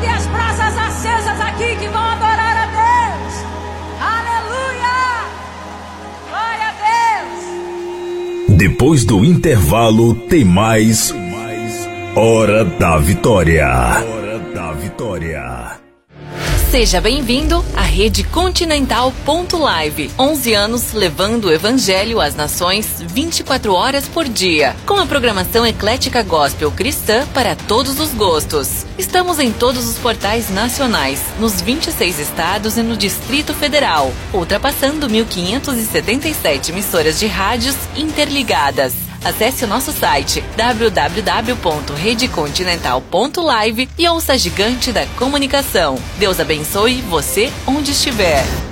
Mande as brasas acesas aqui que vão adorar a Deus. Aleluia! Glória a Deus! Depois do intervalo tem mais Hora da Vitória. Hora da Vitória. Seja bem-vindo à Rede Continental.live. 11 anos levando o Evangelho às nações 24 horas por dia. Com a programação eclética gospel cristã para todos os gostos. Estamos em todos os portais nacionais, nos 26 estados e no Distrito Federal, ultrapassando 1.577 emissoras de rádios interligadas. Acesse o nosso site www.redecontinental.live e ouça a gigante da comunicação. Deus abençoe você onde estiver.